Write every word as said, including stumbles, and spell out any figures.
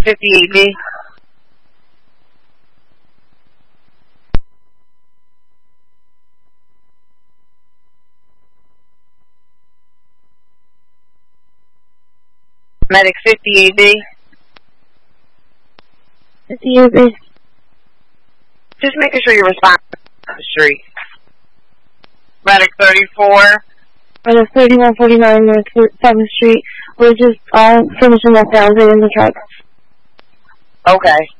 fifty-eight B. Medic fifty-eight B. fifty-eight B. Just making sure you're responding to the street. Medic thirty-four. Medic thirty-one forty-nine North seventh Street. We're just all finishing up housing in the truck. Okay.